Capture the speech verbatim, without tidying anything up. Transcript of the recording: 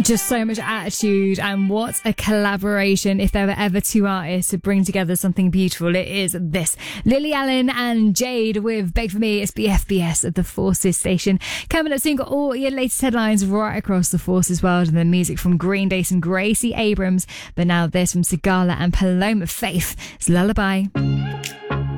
Just so much attitude, and what a collaboration. If there were ever two artists to bring together something beautiful, it is this. Lily Allen and Jade with Beg For Me. It's B F B S at the Forces station. Coming up soon, got all your latest headlines right across the Forces world, and the music from Green Day and Gracie Abrams. But now this from Sigala and Paloma Faith. It's Lullaby.